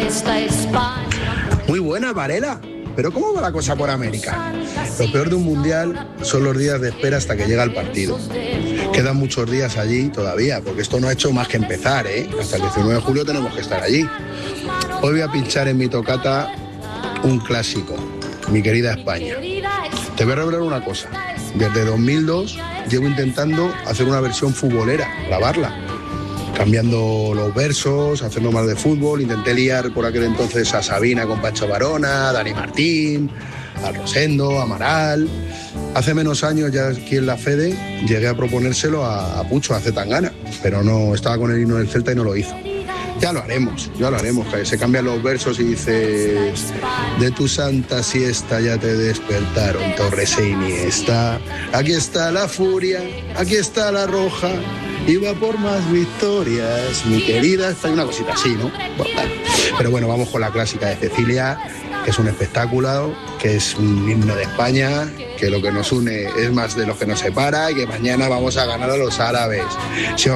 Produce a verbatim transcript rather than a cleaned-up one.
Muy buena, Varela. Pero ¿cómo va la cosa por América? Lo peor de un mundial son los días de espera hasta que llega el partido. Quedan muchos días allí todavía, porque esto no ha hecho más que empezar, ¿eh? Hasta el diecinueve de julio tenemos que estar allí. Hoy voy a pinchar en mi tocata un clásico, mi querida España. Te voy a revelar una cosa. Desde dos mil dos llevo intentando hacer una versión futbolera, grabarla, cambiando los versos, haciendo más de fútbol. Intenté liar por aquel entonces a Sabina con Pancho Varona, a Dani Martín, a Rosendo, a Amaral. Hace menos años, ya aquí en la Fede, llegué a proponérselo a, a Pucho, a Zetangana, pero no, estaba con el himno del Celta y no lo hizo. Ya lo haremos, ya lo haremos, que se cambian los versos y dices: de tu santa siesta ya te despertaron Torres e Iniesta. Aquí está la furia, aquí está la roja, iba por más victorias, mi querida. Está una cosita así, ¿no? Pero bueno, vamos con la clásica de Cecilia, que es un espectáculo, que es un himno de España, que lo que nos une es más de lo que nos separa y que mañana vamos a ganar a los árabes. Si